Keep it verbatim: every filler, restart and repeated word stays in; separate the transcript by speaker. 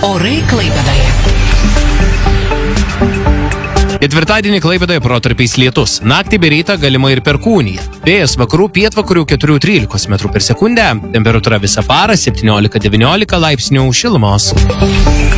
Speaker 1: Orai Klaipėdoje.
Speaker 2: Ketvirtadienį Klaipėdoje protarpiais lietus. Naktį bei rytą galima ir perkūnija. Vėjas vakarų pietvakarių keturių trylikos metrų per sekundę. Temperatūra visą parą septyniolika devyniolika laipsnių šilumos.